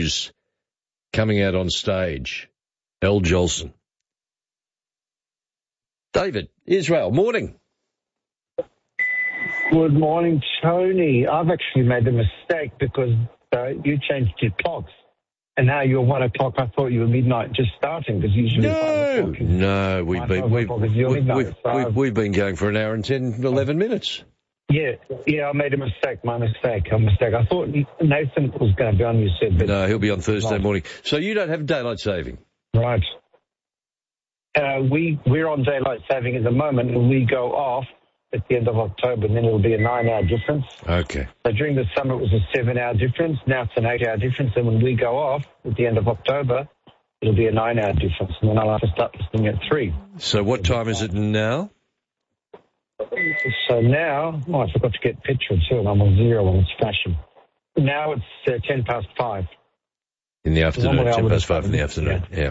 shoes coming out on stage. Al Jolson. David, Israel, morning. Good morning, Tony. I've actually made a mistake because you changed your clocks. And now you're 1 o'clock. I thought you were midnight just starting because usually 5 o'clock. No, we've been going for an hour and 10, 11 minutes. Yeah, I made a mistake. My mistake. I thought Nathan was going to be on, you said. But no, he'll be on Thursday morning. So you don't have daylight saving? Right. We're on daylight saving at the moment, and we go off at the end of October, and then it'll be a 9-hour difference. Okay. So during the summer, it was a 7-hour difference. Now it's an 8-hour difference, and when we go off at the end of October, it'll be a 9-hour difference, and then I'll have to start listening at 3. So what time is it now? So now, I forgot to get petrol too, and I'm on 0 when it's flashing. Now it's 10 past 5. In the afternoon, 10 past 5 in the afternoon, Yeah.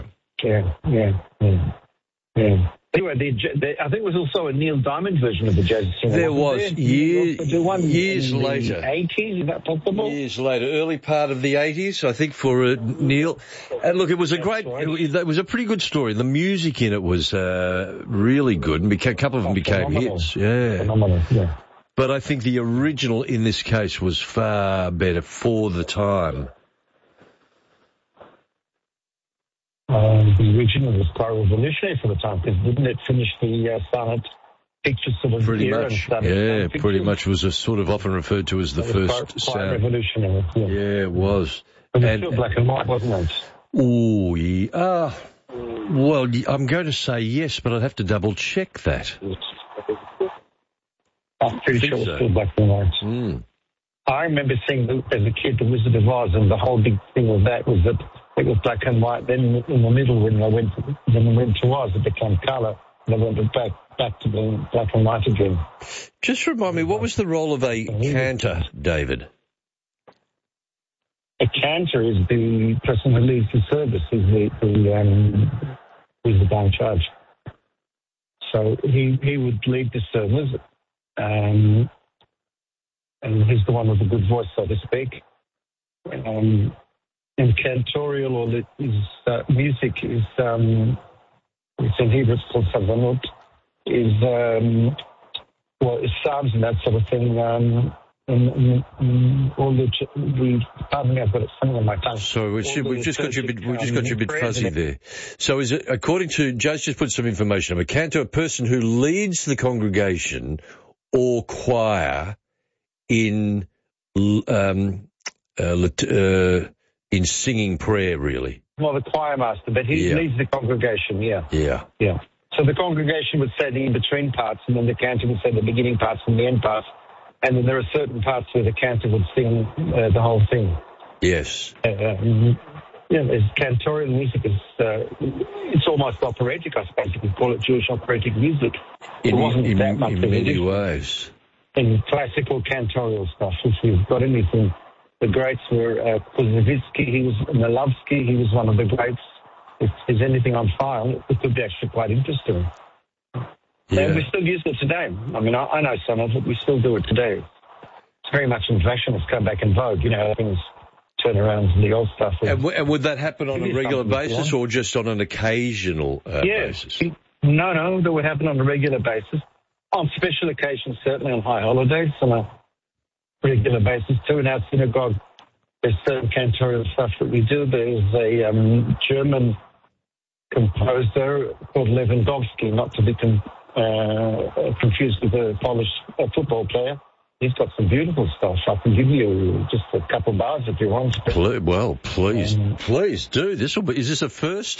Anyway, I think there was also a Neil Diamond version of the Jazz Singer. There was. Years later. The 80s, is that possible? Years later, early part of the 80s, I think, for Neil. And look, it was it was a pretty good story. The music in it was really good, and a couple of them became hits. Yeah. Phenomenal, yeah. But I think the original in this case was far better for the time. The original was quite revolutionary for the time, because didn't it finish the silent picture sort of pretty era? Much, yeah, pretty much was a sort of often referred to as the first quite revolutionary. Yeah, it was. It was still black and white, wasn't it? Oh, yeah. Well, I'm going to say yes, but I'd have to double-check that. I'm pretty sure it was still black and white. Mm. I remember seeing, as a kid, The Wizard of Oz, and the whole big thing with that was that it was black and white. Then in the middle, when I went to Oz, it became colour. And I went back to being black and white again. Just remind me, what was the role of a cantor, David? A cantor is the person who leads the service, is the guy in charge. So he would lead the service, and he's the one with a good voice, so to speak. And cantorial, or music, is it's in Hebrew, it's called savanut, is psalms and that sort of thing. Pardon me, I've got something on my tongue. So we've just got you a bit fuzzy there. So is it, according to Joe's just put some information on a cantor, a person who leads the congregation or choir in singing prayer, really? Well, the choir master, but he leads the congregation, Yeah. So the congregation would say the in-between parts, and then the cantor would say the beginning parts and the end parts. And then there are certain parts where the cantor would sing the whole thing. Yes. Cantorial music is, it's almost operatic, I suppose you could call it Jewish operatic music. In many ways. In classical cantorial stuff, if you've got anything. The greats were Kouzavitsky, Milovsky, he was one of the greats. If there's anything on file, it could be actually quite interesting. Yeah. And we still use it today. I mean, I know some of it, we still do it today. It's very much in fashion, it's come back in vogue, things turn around and the old stuff. And would that happen on a regular basis or just on an occasional basis? No, that would happen on a regular basis. On special occasions, certainly on high holidays, on a regular basis too. In our synagogue, there's certain cantorial stuff that we do. There's a German composer called Lewandowski, not to be confused with a Polish football player. He's got some beautiful stuff. I can give you just a couple bars if you want. Please do. Is this a first?